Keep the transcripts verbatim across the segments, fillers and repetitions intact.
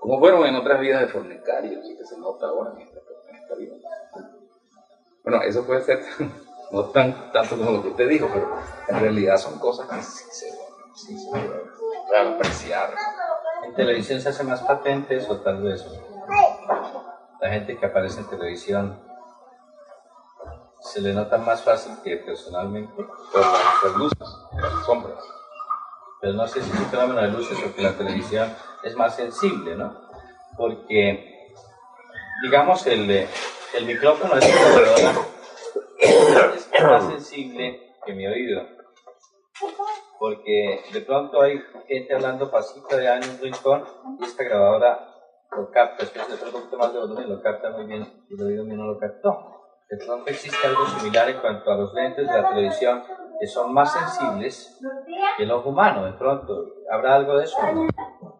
¿Cómo fueron en otras vidas de fornicarios y que se nota ahora en esta, en esta vida? Bueno, eso puede ser no tan tanto como lo que usted dijo, pero en realidad son cosas que sí se, sí se pueden apreciar. En televisión se hace más patente eso, tal vez. La gente que aparece en televisión se le nota más fácil que personalmente Por las, las luces, las sombras. Pero no sé si es un fenómeno de luces o que la televisión es más sensible, ¿no? Porque, digamos, el, el micrófono es una neurona, es más sensible que mi oído. Porque de pronto hay gente hablando pasito allá en un rincón y esta grabadora lo capta, es que se un poquito más de volumen y lo capta muy bien y el oído mío no lo captó. De pronto existe algo similar en cuanto a los lentes de la televisión que son más sensibles que el ojo humano. De pronto, ¿habrá algo de eso o no?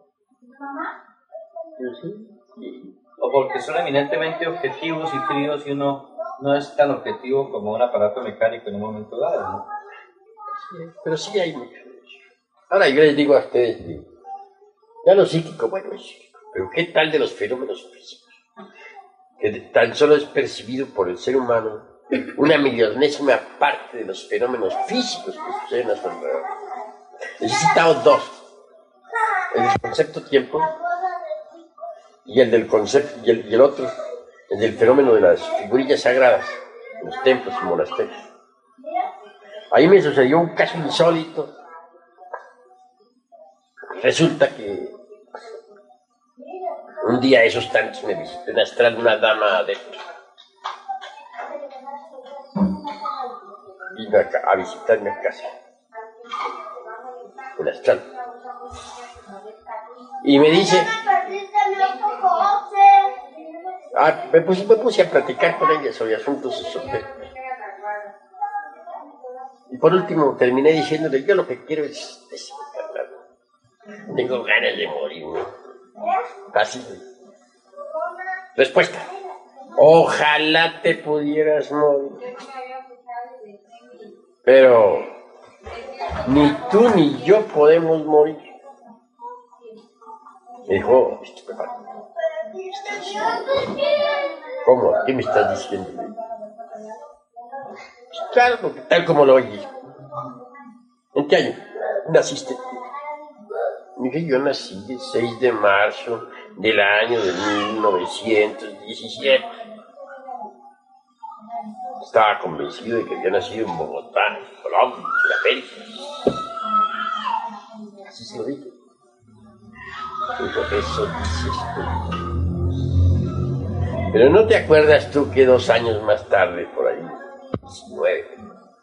O porque son eminentemente objetivos y fríos y uno no es tan objetivo como un aparato mecánico en un momento dado, ¿no? Sí, pero sí hay mucho de eso. Ahora yo les digo a ustedes, ya lo psíquico, bueno, es psíquico, pero ¿qué tal de los fenómenos físicos? Que tan solo es percibido por el ser humano una millonésima parte de los fenómenos físicos que suceden a su alrededor. He citado dos: el del concepto tiempo y el del concepto y el, y el otro, el del fenómeno de las figurillas sagradas en los templos y monasterios. Ahí me sucedió un caso insólito. Resulta que un día esos tantos me visitó en astral una dama adentro. Vino a, a visitarme a casa, en astral. Y me dice... Ah, me, puse, me puse a platicar con ella sobre asuntos esotéricos. Y por último terminé diciéndole, yo lo que quiero es desencarnar. Tengo ganas de morir, ¿no? Así. Respuesta: ojalá te pudieras morir. Pero ni tú ni yo podemos morir. Me dijo, ¿cómo? ¿Qué me estás diciendo? Claro, porque tal como lo oyes. ¿En qué año naciste? Mire, yo nací el seis de marzo del año de mil novecientos diecisiete. Estaba convencido de que había nacido en Bogotá, Colombia, Sudamérica. Así se lo dije. Dijo, eso dices tú. Pero ¿no te acuerdas tú que dos años más tarde, por ahí, diecinueve,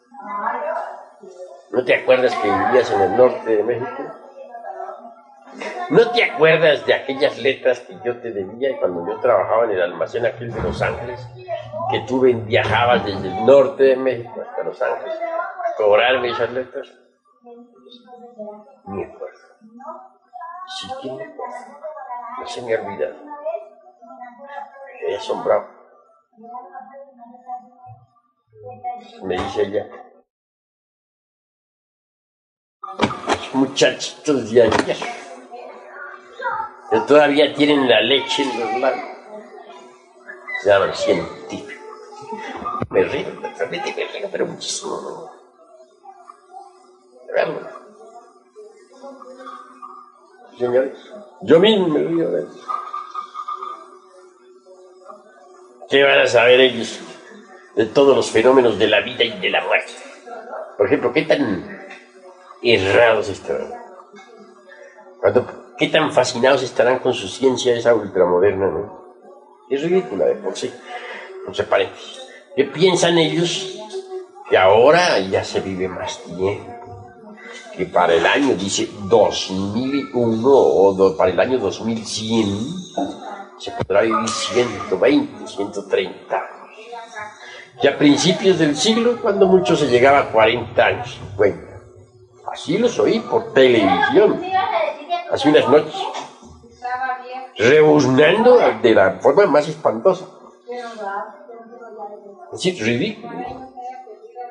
¿no te acuerdas que vivías en el norte de México? ¿No te acuerdas de aquellas letras que yo te debía cuando yo trabajaba en el almacén aquel de Los Ángeles? Que tú viajabas desde el norte de México hasta Los Ángeles a cobrarme esas letras. Me acuerdo. Sí que me acuerdo. No se me olvida. Me quedé asombrado. Me dice ella, los muchachitos de ayer que todavía tienen la leche en los labios se llaman científicos. Me río, realmente me río, pero muchísimo, ¿no? Realmente. Señores, yo mismo me río de eso. ¿Qué van a saber ellos de todos los fenómenos de la vida y de la muerte? Por ejemplo, ¿qué tan errados estarán? ¿Qué tan fascinados estarán con su ciencia esa ultramoderna, no? Es ridícula de por sí. No se paréntesis. ¿Qué piensan ellos? Que ahora ya se vive más tiempo. Que para el año, dice, dos mil uno o do, para el año dos mil cien se podrá vivir ciento veinte, ciento treinta años. Que a principios del siglo, cuando mucho se llegaba a cuarenta años, cincuenta. Así los oí por televisión, hace unas noches, rebuznando de la forma más espantosa. Es decir, ridículo.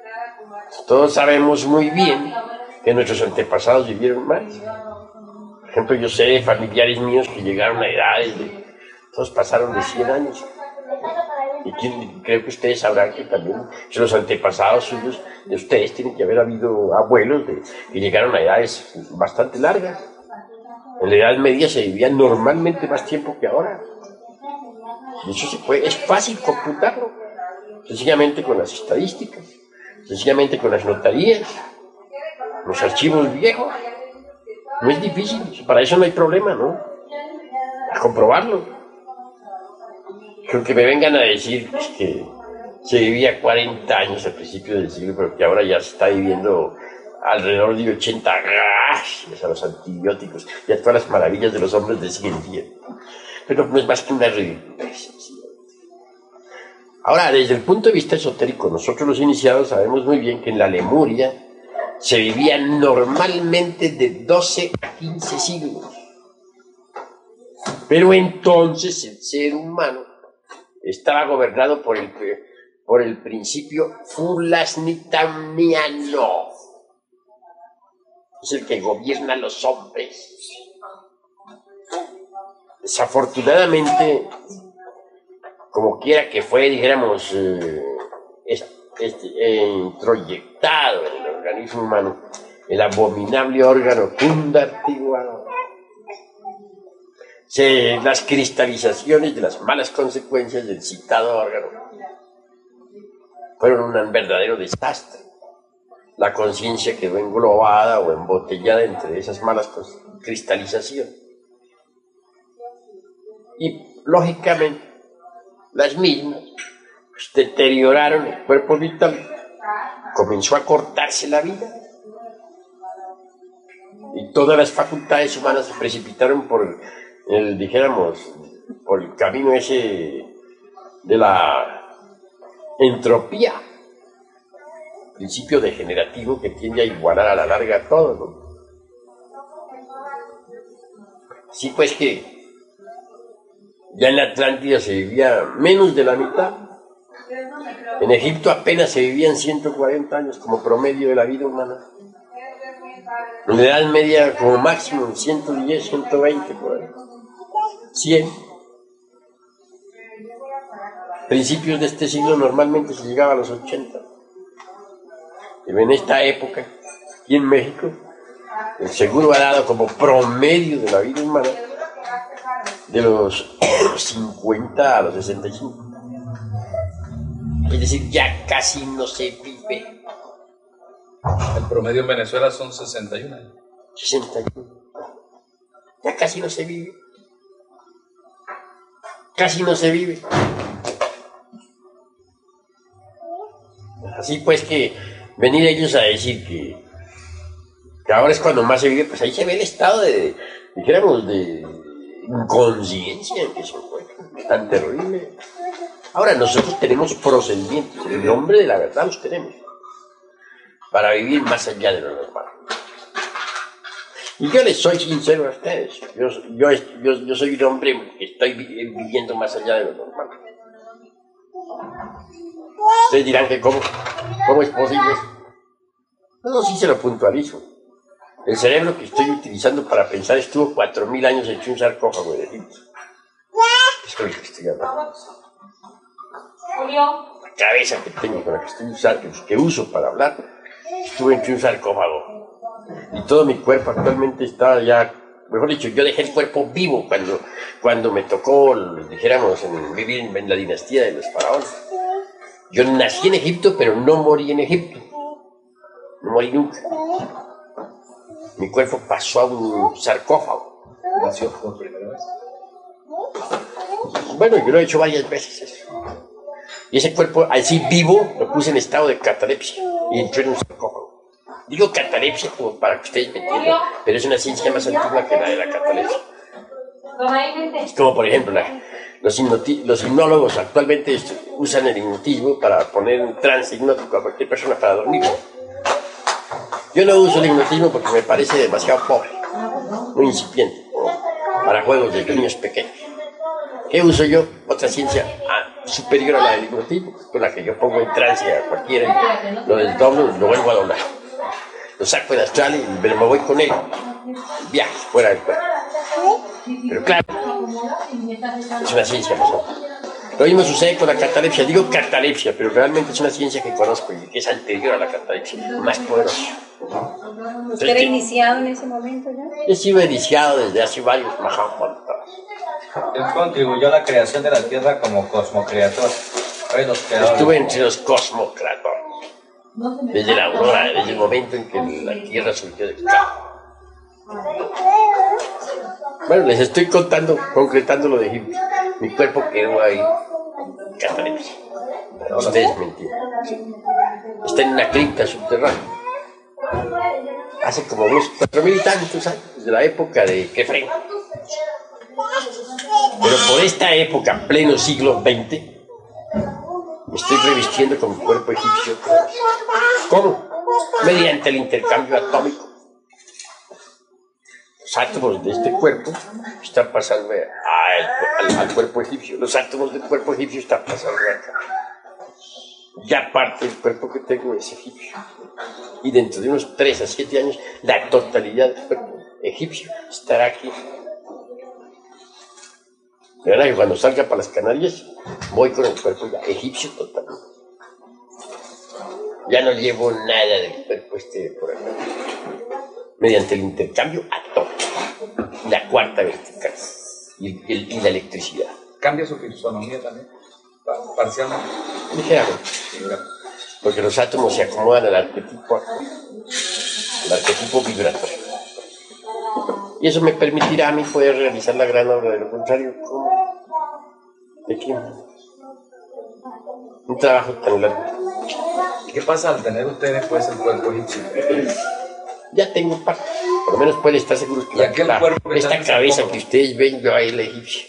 Todos sabemos muy bien que nuestros antepasados vivieron más. ejemplo, yo sé de familiares míos que llegaron a edades de, todos pasaron de cien años. Y quién, creo que ustedes sabrán que también los antepasados suyos de ustedes tienen que haber habido abuelos de, que llegaron a edades bastante largas. En la Edad Media se vivía normalmente más tiempo que ahora. Y eso se puede, es fácil computarlo, sencillamente con las estadísticas, sencillamente con las notarías, los archivos viejos. No es difícil, para eso no hay problema, ¿no? A comprobarlo. Creo que me vengan a decir pues, que se vivía cuarenta años al principio del siglo, pero que ahora ya se está viviendo alrededor de ochenta, gracias a los antibióticos y a todas las maravillas de los hombres de siguen viviendo. Pero no es más que una ridiculez. Ahora, desde el punto de vista esotérico, nosotros los iniciados sabemos muy bien que en la Lemuria se vivía normalmente de doce a quince siglos. Pero entonces el ser humano estaba gobernado por el, por el principio fulasnitaniano. Es el que gobierna a los hombres. Desafortunadamente, como quiera que fue, dijéramos, eh, este, este, eh, introyectado en el organismo humano, el abominable órgano Kundartiguado, se, las cristalizaciones de las malas consecuencias del citado órgano fueron un verdadero desastre. La conciencia quedó englobada o embotellada entre esas malas cristalizaciones. Y, lógicamente, las mismas pues, deterioraron el cuerpo vital, comenzó a cortarse la vida y todas las facultades humanas se precipitaron por el, dijéramos, por el camino ese de la entropía, principio degenerativo que tiende a igualar a la larga todo, ¿no? Así pues que ya en la Atlántida se vivía menos de la mitad. En Egipto apenas se vivían ciento cuarenta años como promedio de la vida humana. En la Edad Media como máximo ciento diez, ciento veinte, por ahí. cien. Principios de este siglo normalmente se llegaba a los ochenta. Pero en esta época, aquí en México, el seguro ha dado como promedio de la vida humana de los cincuenta a los sesenta y cinco. Es decir, ya casi no se vive. El promedio en Venezuela son sesenta y un años. sesenta y uno. Ya casi no se vive. Casi no se vive. Así pues que venir ellos a decir que, que ahora es cuando más se vive, pues ahí se ve el estado de, dijéramos, de inconsciencia en que se encuentra. Es tan terrible. Ahora nosotros tenemos procedimientos, el nombre de la verdad los tenemos, para vivir más allá de lo normal. Y yo les soy sincero a ustedes, yo, yo, yo, yo soy un hombre que estoy viviendo más allá de lo normal. Ustedes dirán que cómo, cómo es posible eso. No, sí se lo puntualizo. El cerebro que estoy utilizando para pensar estuvo cuatro mil años en un sarcófago de Egipto. Es lo que estoy hablando. La cabeza que tengo, con la que estoy usando, que uso para hablar, estuve en un sarcófago. Y todo mi cuerpo actualmente está ya, mejor dicho, yo dejé el cuerpo vivo cuando, cuando me tocó, dijéramos, en, vivir en, en la dinastía de los faraones. Yo nací en Egipto, pero no morí en Egipto. No morí nunca. Mi cuerpo pasó a un sarcófago. ¿Nació por primera vez? Bueno, yo lo he hecho varias veces eso. Y ese cuerpo, así vivo, lo puse en estado de catalepsia y entré en un sarcófago. Digo catalepsia como para que ustedes me entiendan, pero es una ciencia más antigua que la de la catalepsia. Es como, por ejemplo, la, los, hipnoti, los hipnólogos actualmente usan el hipnotismo para poner un trance hipnótico a cualquier persona para dormir. Yo no uso el hipnotismo porque me parece demasiado pobre, muy incipiente, para juegos de niños pequeños. ¿Qué uso yo? Otra ciencia ah, superior a la del hipnotismo, con la que yo pongo en trance a cualquiera, lo desdoblo, lo vuelvo a doblar. Lo saco en astral y me voy con él. viajes fuera del cuerpo. Pero claro, es una ciencia más amplia. Lo mismo sucede con la catalepsia. Digo catalepsia, pero realmente es una ciencia que conozco y que es anterior a la catalepsia, más poderosa. ¿Usted era iniciado en ese momento ya? He sido iniciado desde hace varios más. Él contribuyó a la creación de la Tierra como cosmocreador. Los Estuve entre los cosmocreadores. Desde la aurora, desde el momento en que la Tierra surgió del campo. Bueno, les estoy contando, concretando lo de Egipto. Mi cuerpo quedó ahí, catalepsia. Ustedes me entienden. Está en una cripta subterránea. Hace como unos cuatro mil y tantos años, desde la época de Kefren. Pero por esta época, pleno siglo veinte, me estoy revistiendo con mi cuerpo egipcio. ¿Cómo? Mediante el intercambio atómico. Los átomos de este cuerpo están pasando al, al, al cuerpo egipcio. Los átomos del cuerpo egipcio están pasando acá. Ya parte del cuerpo que tengo es egipcio. Y dentro de unos tres a siete años, la totalidad del cuerpo egipcio estará aquí. De verdad que cuando salga para las Canarias, voy con el cuerpo ya egipcio totalmente. Ya no llevo nada del cuerpo este por acá. Mediante el intercambio atómico, la cuarta vertical y, y, y la electricidad. ¿Cambia su fisonomía también? Parcialmente. Ligeramente. Porque los átomos se acomodan al arquetipo, al arquetipo vibratorio. Y eso me permitirá a mí poder realizar la gran obra. De lo contrario, ¿cómo? ¿De qué? Un trabajo tan largo. ¿Qué pasa al tener usted después el cuerpo egipcio? Ya tengo parte. Por lo menos pueden estar seguros que la, que esta cabeza que ustedes ven, yo ahí la egipcia.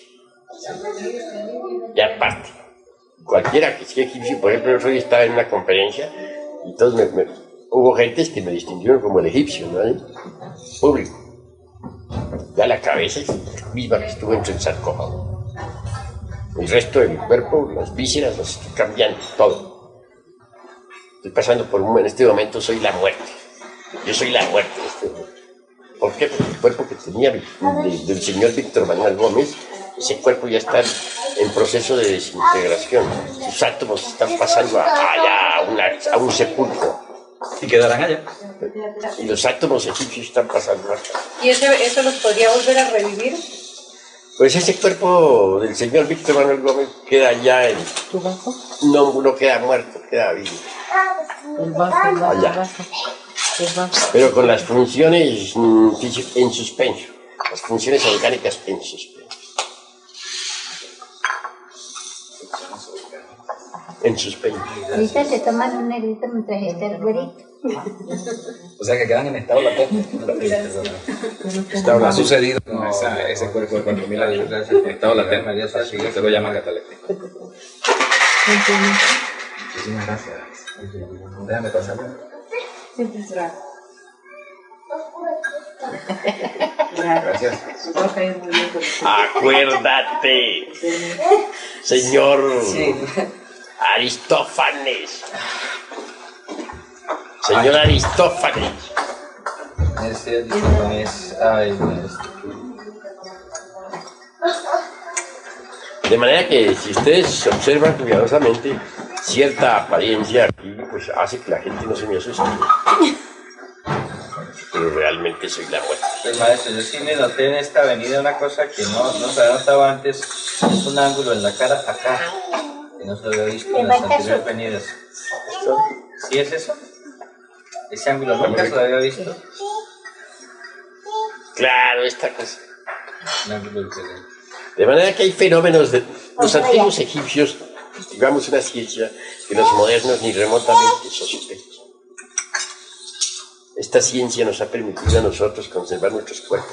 Ya parte. Cualquiera que sea egipcio, por ejemplo, yo estaba en una conferencia y todos me, me, hubo gentes que me distinguieron como el egipcio, ¿no? ¿Eh? Público. Ya la cabeza es la misma que estuvo entre el sarcófago. El resto del cuerpo, las vísceras, las estoy cambiando, todo. Estoy pasando por un, en este momento soy la muerte. Yo soy la muerte en este momento. ¿Por qué? Porque el cuerpo que tenía de, de, del señor Víctor Manuel Gómez, ese cuerpo ya está en proceso de desintegración. Sus átomos están pasando a, allá, a, una, a un sepulcro. ¿Y quedarán allá? Y los átomos egipcios están pasando acá. ¿Y eso, eso los podría volver a revivir? Pues ese cuerpo del señor Víctor Manuel Gómez queda ya en... ¿Tu vaso? No, no queda muerto, queda vivo. El vaso, el vaso, allá. el vaso. El vaso. Pero con las funciones mm, en suspenso. Las funciones orgánicas en suspenso. En suspenso. Ahorita se toman un negrito mientras está el güerito. O sea que quedan en estado latente. Ha sucedido con no, esa, ese cuerpo de cuatro mil años en estado latente. Se lo llama catalepsia. Muchísimas gracias. Déjame pasar. Gracias. Acuérdate, señor Aristófanes. Señor Aristófanes. Ese Aristófanes. Ay, de manera que si ustedes observan cuidadosamente, cierta apariencia aquí pues hace que la gente no se me asuste. Pero realmente soy la muerte. Pues maestro, yo sí me noté en esta avenida una cosa que no, no se había notado antes. Es un ángulo en la cara acá, que no se había visto en las anteriores venidas. ¿Sí es eso? Ese ángulo nunca se lo había visto. Claro, esta cosa. Un ángulo diferente. De manera que hay fenómenos de los antiguos egipcios, digamos una ciencia que los modernos ni remotamente sospechan. Esta ciencia nos ha permitido a nosotros conservar nuestros cuerpos,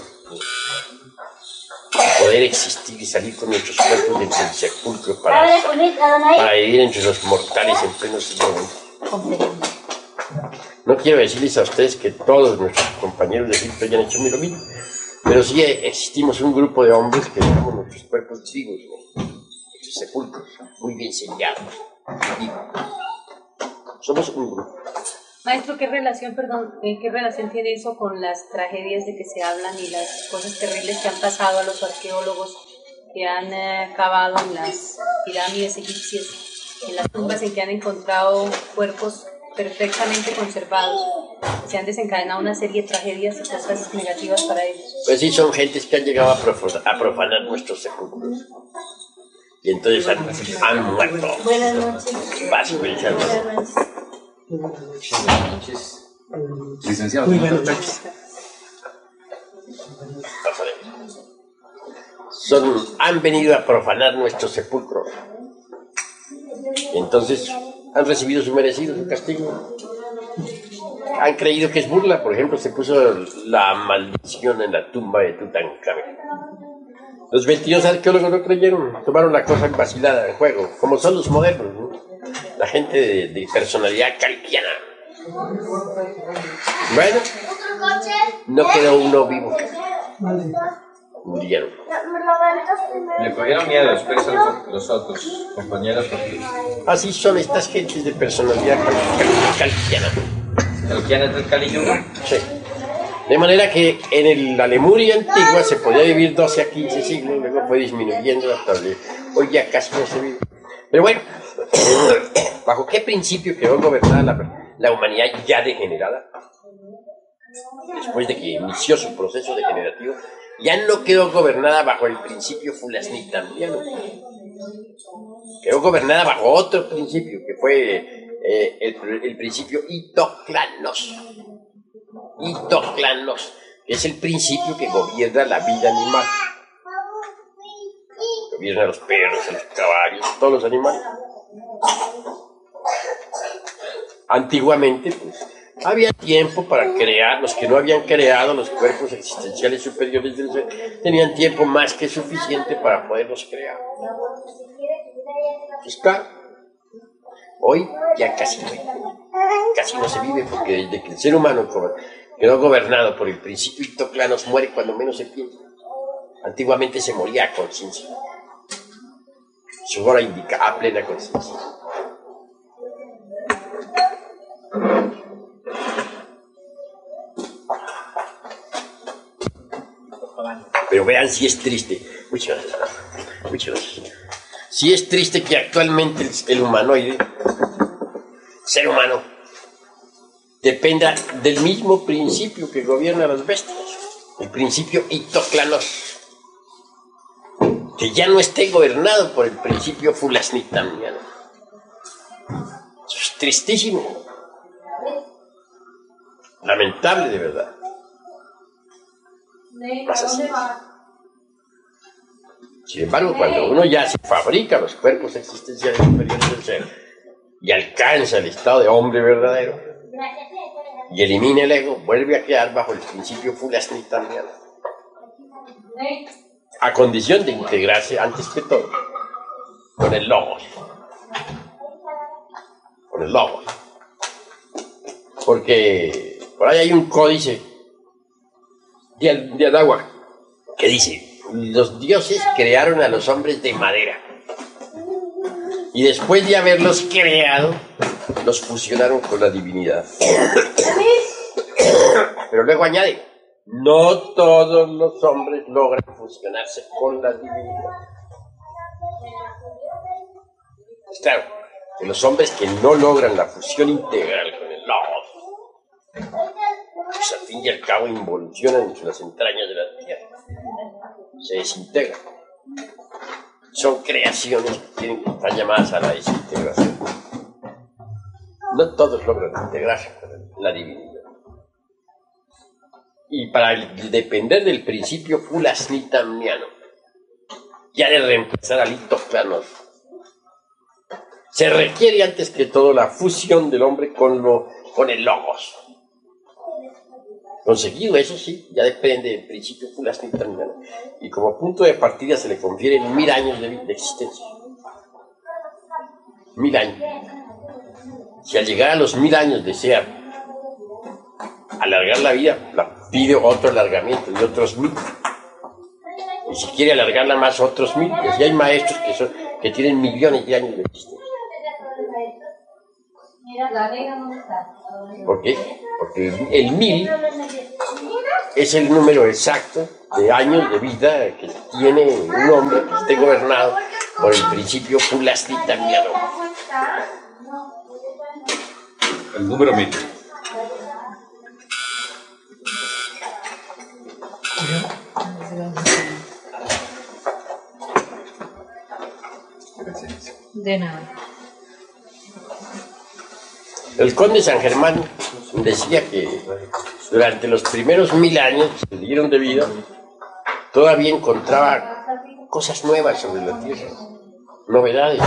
poder existir y salir con nuestros cuerpos del sepulcro para, para vivir entre los mortales en pleno siglo veinte. No quiero decirles a ustedes que todos nuestros compañeros de Egipto hayan hecho lo mismo, pero sí existimos un grupo de hombres que dejamos nuestros cuerpos vivos, nuestros sepulcros, muy bien sellados, vivos. Somos un grupo. Maestro, ¿qué relación, perdón, eh, qué relación tiene eso con las tragedias de que se hablan y las cosas terribles que han pasado a los arqueólogos que han eh, cavado en las pirámides egipcias, en las tumbas en que han encontrado cuerpos perfectamente conservados? Se han desencadenado una serie de tragedias y cosas negativas para ellos. Pues sí, son gentes que han llegado a profanar, a profanar nuestros sepulcros. Y entonces han, han muerto. Buenas noches. Básicamente. Buenas noches. Licenciado. Muy buenas noches. Son, han venido a profanar nuestro sepulcro. Entonces han recibido su merecido, su castigo. Han creído que es burla. Por ejemplo, se puso la maldición en la tumba de Tutankamón. Los veintidós arqueólogos no creyeron, tomaron la cosa vacilada en juego, como son los modernos, ¿no? La gente de, de personalidad calquiana. Bueno, no quedó uno vivo. Murieron. Le cogieron miedo después a los, los otros compañeros porque Así son estas gentes de personalidad cal, cal, calquiana. Calquiana es del Kali Yuga. Sí. De manera que en el, la Lemuria antigua se podía vivir doce a quince siglos, luego fue disminuyendo hasta el, hoy ya casi no se vive. Pero bueno, ¿bajo qué principio quedó gobernada la, la humanidad ya degenerada? Después de que inició su proceso degenerativo, ya no quedó gobernada bajo el principio fulasnitamiano. Quedó gobernada bajo otro principio, que fue eh, el, el principio itoclanos. Itoclanos, que es el principio que gobierna la vida animal. Gobierna a los perros, a los caballos, todos los animales. Antiguamente, pues, había tiempo para crear. Los que no habían creado los cuerpos existenciales superiores del ser tenían tiempo más que suficiente para poderlos crear. Pues claro, hoy ya casi no, casi no se vive, porque desde que el ser humano quedó gobernado por el principio itoclanos, muere cuando menos se piensa. Antiguamente se moría a conciencia. Su hora indica a plena conciencia. Pero vean si es triste. Muchas gracias. Muchas gracias. Si es triste que actualmente el, el humanoide, ser humano, dependa del mismo principio que gobierna a las bestias, el principio itoclanos, que ya no esté gobernado por el principio fulasnitamiano. Eso es tristísimo. Lamentable, de verdad. Pasa así. Sin embargo, cuando uno ya se fabrica los cuerpos existenciales superiores del ser y alcanza el estado de hombre verdadero y elimina el ego, vuelve a quedar bajo el principio fulasnitamiano, a condición de integrarse antes que todo con el logos, con el logos, porque por ahí hay un códice de, de Adagua que dice: los dioses crearon a los hombres de madera y después de haberlos creado, los fusionaron con la divinidad. Pero luego añade: no todos los hombres logran fusionarse con la divinidad. Pues claro, que los hombres que no logran la fusión integral con el logos, pues al fin y al cabo involucionan en las entrañas de la tierra, se desintegran. Son creaciones que tienen que estar llamadas a la desintegración. No todos logran integrarse con la divinidad. Y para depender del principio fulasnitamiano, ya de reemplazar al itoclanos, se requiere antes que todo la fusión del hombre con, lo, con el logos. Conseguido eso, sí, ya depende del principio fulasnitamiano. Y como punto de partida se le confieren mil años de, de existencia. Mil años. Si al llegar a los mil años desea alargar la vida, la pide otro alargamiento de otros mil. Y si quiere alargarla más, otros mil. Pues ya hay maestros que, son, que tienen millones de años de existencia. ¿Por qué? Porque el, el mil es el número exacto de años de vida que tiene un hombre que esté gobernado por el principio pulastitamiano. El número mil. De nada. El conde San Germán decía que durante los primeros mil años que le dieron de vida, todavía encontraba cosas nuevas sobre la tierra, novedades,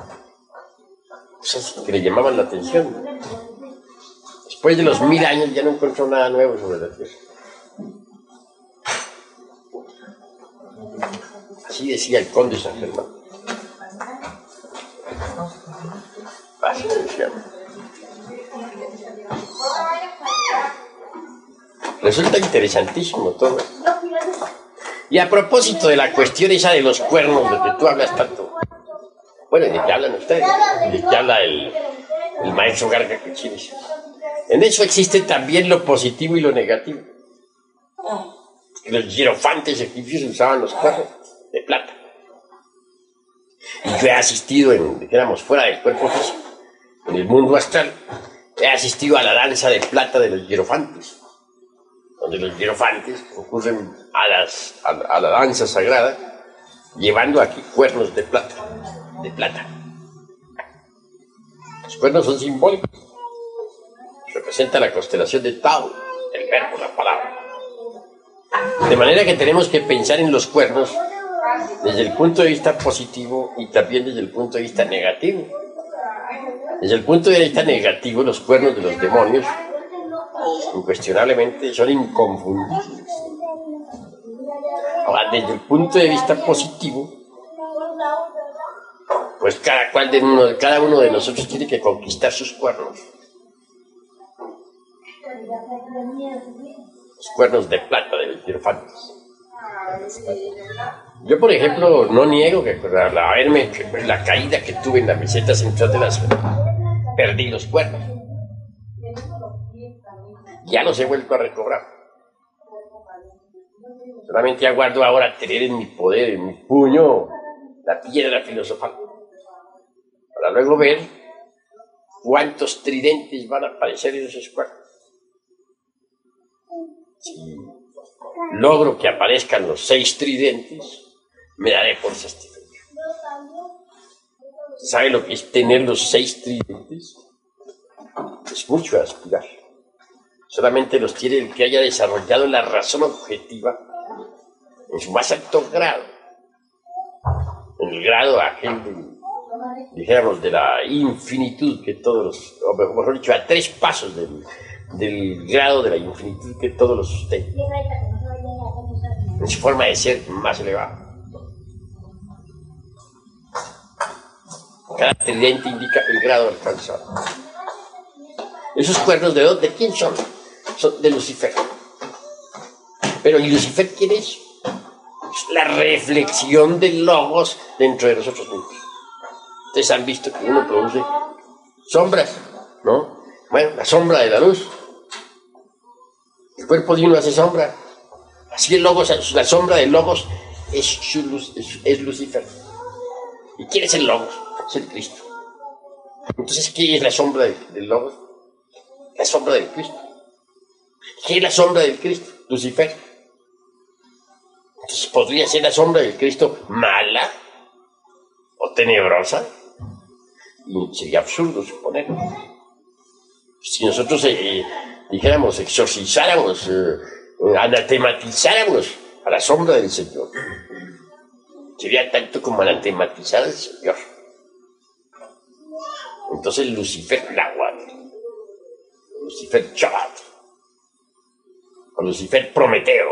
cosas que le llamaban la atención. Después de los mil años ya no encontró nada nuevo sobre la tierra. Así decía el conde San Germán. Así decía. Resulta interesantísimo todo. Y a propósito de la cuestión esa de los cuernos, de que tú hablas tanto, bueno, ¿de qué hablan ustedes? ¿De qué habla el, el maestro Garga Cuchines? En eso existe también lo positivo y lo negativo. Los hierofantes egipcios usaban los cuernos de plata. Y yo he asistido, en, dijéramos, fuera del cuerpo físico, en el mundo astral, he asistido a la danza de plata de los hierofantes, donde los hierofantes concurren a, las, a, a la danza sagrada, llevando aquí cuernos de plata, de plata. Los cuernos son simbólicos, representan la constelación de Tao, el verbo, la palabra. De manera que tenemos que pensar en los cuernos desde el punto de vista positivo y también desde el punto de vista negativo. Desde el punto de vista negativo, los cuernos de los demonios incuestionablemente son inconfundibles. Ahora, desde el punto de vista positivo, pues cada, cual de uno, cada uno de nosotros tiene que conquistar sus cuernos. Los cuernos de plata de los hierofantes. Yo, por ejemplo, no niego que al haberme, que la caída que tuve en la meseta central de la ciudad, perdí los cuernos. Ya los he vuelto a recobrar. Solamente aguardo ahora tener en mi poder, en mi puño, la piedra filosofal, para luego ver cuántos tridentes van a aparecer en esos cuernos. Si logro que aparezcan los seis tridentes, me daré por satisfecho. ¿Sabe lo que es tener los seis tridentes? Es mucho aspirar. Solamente los tiene el que haya desarrollado la razón objetiva en su más alto grado. En el grado aquel de, dijéramos, de la infinitud que todos los, o mejor dicho, a tres pasos del, del grado de la infinitud que todos los sostienen. En su forma de ser más elevada. Cada tridente indica el grado alcanzado. ¿Esos cuernos de dónde? ¿De quién son? Son de Lucifer. Pero ¿y Lucifer quién es? Es la reflexión del logos dentro de nosotros mismos. Ustedes han visto que uno produce sombras, ¿no? Bueno, la sombra de la luz. El cuerpo de uno hace sombra. Así el logos, la sombra del logos es, su luz, es, es Lucifer. ¿Y quién es el logos? Es el Cristo. Entonces, ¿qué es la sombra del, del logos? La sombra del Cristo. ¿Qué es la sombra del Cristo? Lucifer. Entonces, ¿podría ser la sombra del Cristo mala o tenebrosa? Y sería absurdo suponerlo. Si nosotros eh, dijéramos, exorcizáramos, eh, anatematizáramos a la sombra del Señor, sería tanto como anatematizar al Señor. Entonces Lucifer Nahuatl, Lucifer Chabat, o Lucifer Prometeo,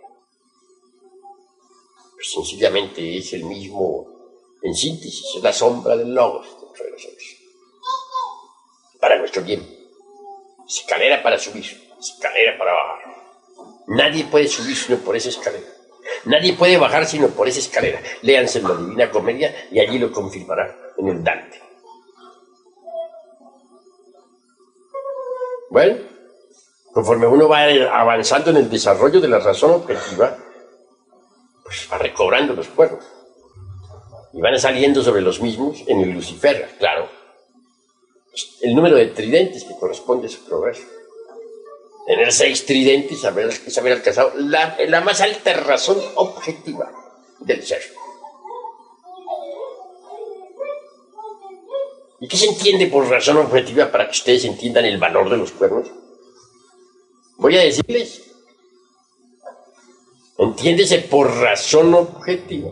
pues sencillamente es el mismo en síntesis, es la sombra del logos dentro de nosotros. Para nuestro bien. Escalera para subir, escalera para bajar. Nadie puede subir sino por esa escalera. Nadie puede bajar sino por esa escalera. Léanse en la Divina Comedia y allí lo confirmarán en el Dante. Bueno, conforme uno va avanzando en el desarrollo de la razón objetiva, pues va recobrando los cuernos. Y van saliendo sobre los mismos en el Lucifer, claro. El número de tridentes que corresponde a su progreso. Tener seis tridentes es haber alcanzado la, la más alta razón objetiva del ser. ¿Y qué se entiende por razón objetiva para que ustedes entiendan el valor de los cuernos? Voy a decirles. Entiéndese por razón objetiva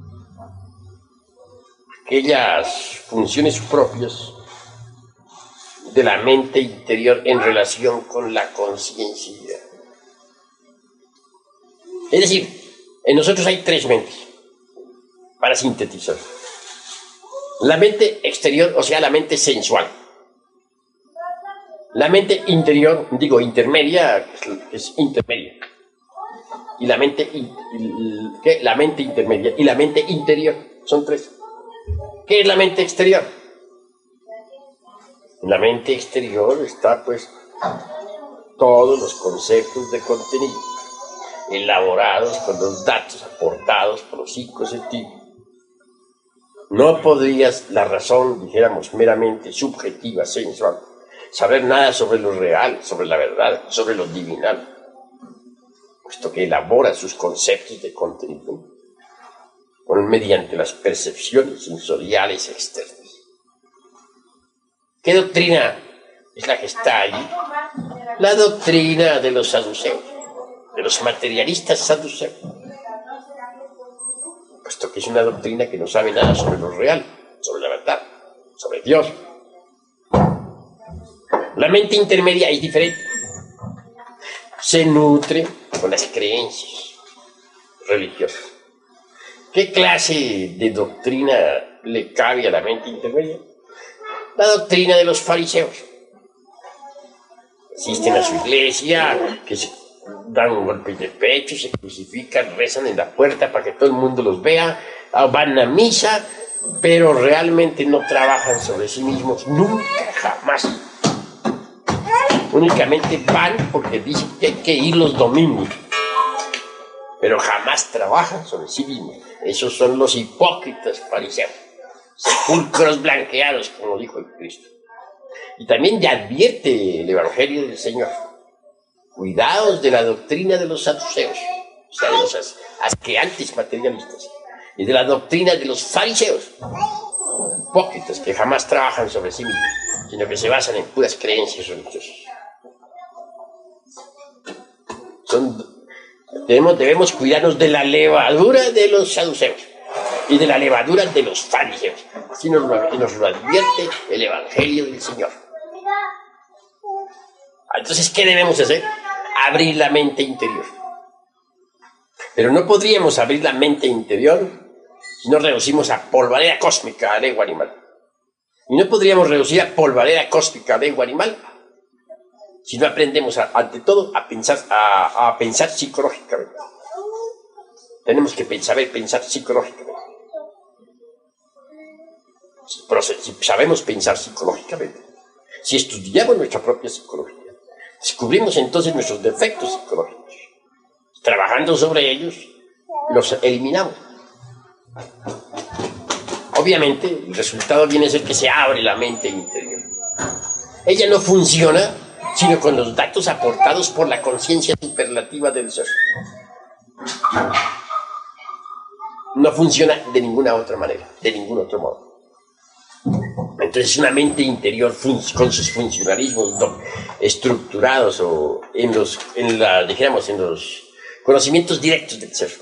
aquellas funciones propias de la mente interior en relación con la conciencia. Es decir, en nosotros hay tres mentes, para sintetizar. La mente exterior, o sea, la mente sensual. La mente interior, digo, intermedia, que es intermedia. Y la mente, ¿qué? La mente intermedia y la mente interior, son tres. ¿Qué es la mente exterior? En la mente exterior está, pues, todos los conceptos de contenido, elaborados con los datos aportados por los cinco sentidos. No podrías, la razón, dijéramos, meramente subjetiva, sensual, saber nada sobre lo real, sobre la verdad, sobre lo divinal, puesto que elabora sus conceptos de contenido mediante las percepciones sensoriales externas. ¿Qué doctrina es la que está ahí? La doctrina de los saduceos, de los materialistas saduceos, puesto que es una doctrina que no sabe nada sobre lo real, sobre la verdad, sobre Dios. La mente intermedia es diferente. Se nutre con las creencias religiosas. ¿Qué clase de doctrina le cabe a la mente intermedia? La doctrina de los fariseos. Asisten a su iglesia, que se dan un golpe de pecho, se crucifican, rezan en la puerta para que todo el mundo los vea, van a misa, pero realmente no trabajan sobre sí mismos, nunca, jamás. Únicamente van porque dicen que hay que ir los domingos, pero jamás trabajan sobre sí mismos. Esos son los hipócritas fariseos, sepulcros blanqueados, como dijo el Cristo. Y también ya advierte el Evangelio del Señor: cuidaos de la doctrina de los saduceos, o sea, de los asqueantes materialistas, y de la doctrina de los fariseos, hipócritas que jamás trabajan sobre sí mismos, sino que se basan en puras creencias religiosas. Son, debemos, debemos cuidarnos de la levadura de los saduceos y de la levadura de los fariseos. Así nos lo, nos lo advierte el Evangelio del Señor. Entonces, ¿qué debemos hacer? Abrir la mente interior. Pero no podríamos abrir la mente interior si no reducimos a polvareda cósmica a lengua animal. Y no podríamos reducir a polvareda cósmica a lengua animal si no aprendemos, a, ante todo, a pensar, a, a pensar psicológicamente. Tenemos que saber pensar psicológicamente. Pero si sabemos pensar psicológicamente, si estudiamos nuestra propia psicología, descubrimos entonces nuestros defectos psicológicos. Trabajando sobre ellos, los eliminamos. Obviamente, el resultado viene a ser que se abre la mente interior. Ella no funciona sino con los datos aportados por la conciencia superlativa del ser. No funciona de ninguna otra manera, de ningún otro modo. Entonces, una mente interior con sus funcionalismos estructurados o en los, en la, dijéramos, en los conocimientos directos del ser.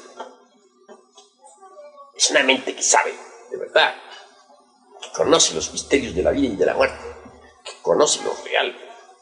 Es una mente que sabe, de verdad, que conoce los misterios de la vida y de la muerte, que conoce lo real.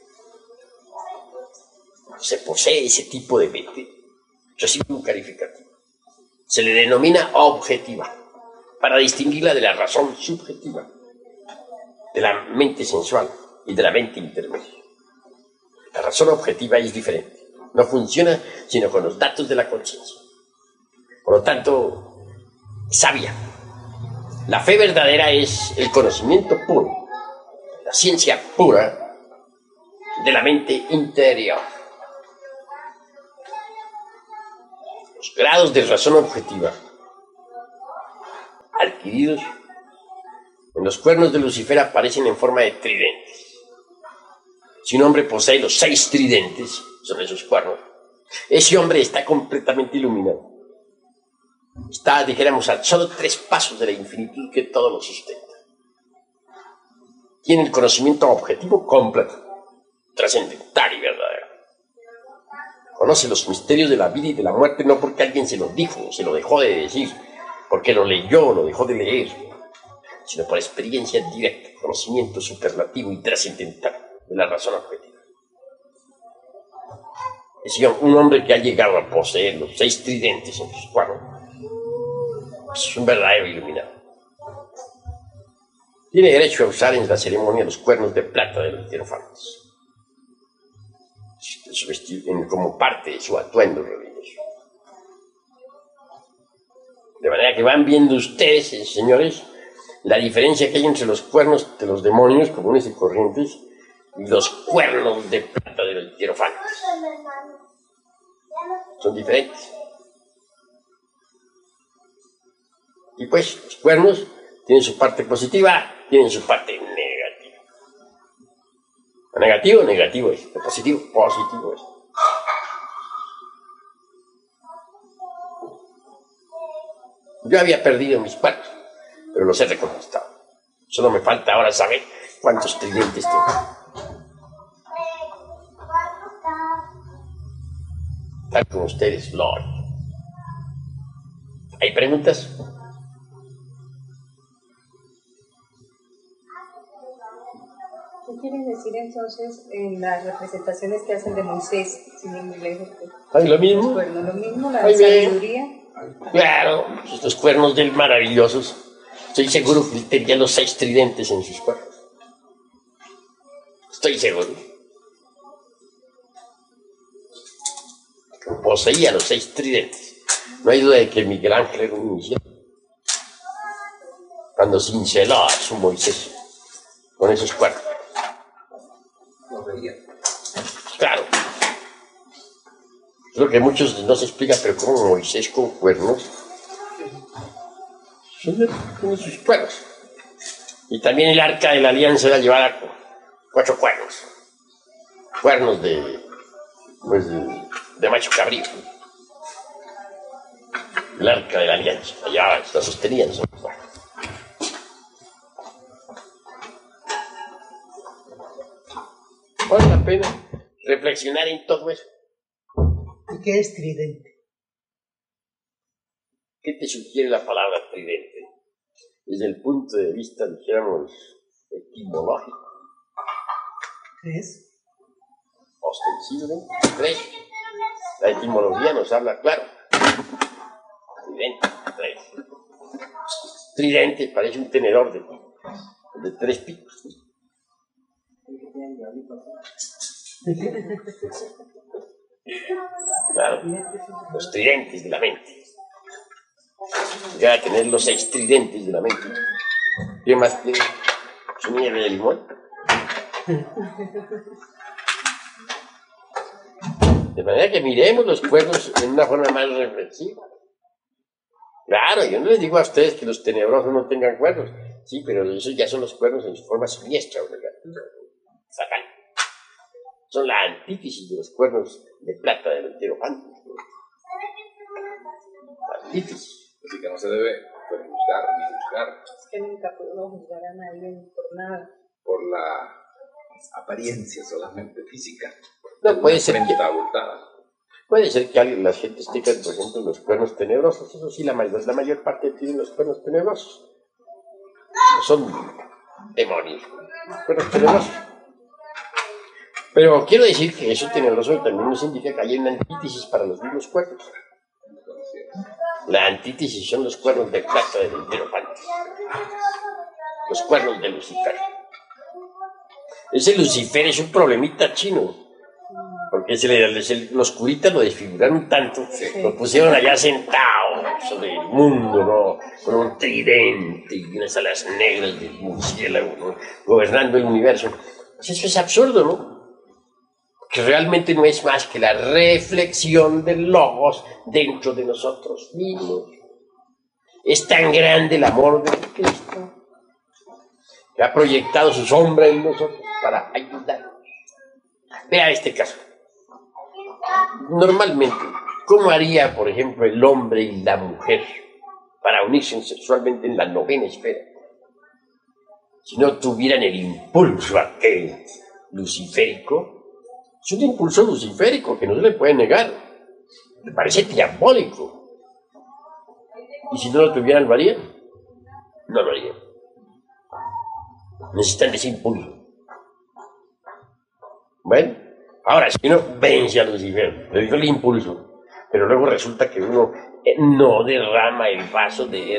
Se posee ese tipo de mente, recibe un calificativo. Se le denomina objetiva, para distinguirla de la razón subjetiva, de la mente sensual y de la mente intermedia. La razón objetiva es diferente, no funciona sino con los datos de la conciencia. Por lo tanto, sabia. La fe verdadera es el conocimiento puro, la ciencia pura de la mente interior. Los grados de razón objetiva adquiridos en los cuernos de Lucifer aparecen en forma de tridentes. Si un hombre posee los seis tridentes, son esos cuernos, ese hombre está completamente iluminado. Está, dijéramos, a solo tres pasos de la infinitud que todo lo sustenta. Tiene el conocimiento objetivo completo, trascendental y verdadero. Conoce los misterios de la vida y de la muerte no porque alguien se lo dijo o se lo dejó de decir, porque lo leyó o lo dejó de leer, sino por experiencia directa, conocimiento superlativo y trascendental de la razón objetiva. Es decir, un hombre que ha llegado a poseer los seis tridentes en sus cuernos es un verdadero iluminado. Tiene derecho a usar en la ceremonia los cuernos de plata de los hierofantes como parte de su atuendo religioso. De manera que van viendo ustedes, señores, la diferencia que hay entre los cuernos de los demonios comunes y corrientes y los cuernos de plata de los hierofantes. Son diferentes. Y pues los cuernos tienen su parte positiva, tienen su parte negativa. Lo negativo, negativo es. Lo positivo, positivo es. Yo había perdido mis cuernos, pero los he reconquistado. Solo me falta ahora saber cuántos tridentes tengo. Tal como ustedes, Lord. ¿Hay preguntas? ¿Qué quieren decir entonces en las representaciones que hacen de Moisés, sin ir muy lejos? ¿Ay, lo mismo? Los cuernos, lo mismo, la Ay, sabiduría. Claro, estos cuernos del maravillosos. Estoy seguro que él tenía los seis tridentes en sus cuernos. Estoy seguro. Poseía los seis tridentes. No hay duda de que Miguel Ángel era un iniciado. Cuando cinceló a su Moisés con esos cuernos. Lo veía. Claro. Creo que muchos no se explica, pero como Moisés con cuernos, tiene sus cuernos. Y también el arca de la alianza era llevada con cuatro cuernos. Cuernos de, pues de, de macho cabrío. El arca de la alianza, la llevaban, la sostenían sobre los cuernos. Vale la pena reflexionar en todo eso. ¿Y qué es tridente? ¿Qué te sugiere la palabra tridente? Desde el punto de vista, dijéramos, etimológico. ¿Tres? Ostensible, tres. La etimología nos habla claro. Tridente, tres. Tridente parece un tenedor de, de tres picos. Claro, los tridentes de la mente. Ya a tener los seis tridentes de la mente. ¿Qué más quiere? ¿Su nieve de limón? De manera que miremos los cuernos en una forma más reflexiva. Claro, yo no les digo a ustedes que los tenebrosos no tengan cuernos. Sí, pero esos ya son los cuernos en su forma siniestra o negativa. Sacan. Son la antítesis de los cuernos de plata del hierofante. La antítesis. Así que no se debe pues, juzgar ni juzgar. Es que nunca podemos juzgar a nadie por nada. Por la apariencia solamente física. No, puede ser que, abultada. puede ser que alguien, las gentes tengan, por ejemplo, los cuernos tenebrosos. Eso sí, la mayor, la mayor parte tienen los cuernos tenebrosos. No son demonios, cuernos tenebrosos. Pero quiero decir que eso tenebroso también nos indica que hay una antítesis para los mismos cuernos. La antítesis son los cuernos de plata del hierofante. Los cuernos de Lucifer. Ese Lucifer es un problemita chino. Porque se le, se, los curitas lo desfiguraron tanto, sí. Lo pusieron allá sentado sobre el mundo, ¿no? Con un tridente y unas alas negras del murciélago, ¿no? Gobernando el universo. Pues eso es absurdo, ¿no? que realmente no es más que la reflexión del logos dentro de nosotros mismos. Es tan grande el amor de Cristo que ha proyectado su sombra en nosotros para ayudarnos. Vea este caso. Normalmente, ¿cómo haría, por ejemplo, el hombre y la mujer para unirse sexualmente en la novena esfera? Si no tuvieran el impulso aquel luciférico. Es un impulso luciférico que no se le puede negar. Me parece diabólico. Y si no lo tuvieran, ¿lo harían? No lo harían. Necesitan ese impulso. Bueno, ahora, si uno vence a Lucifer, le dio el impulso, pero luego resulta que uno no derrama el vaso de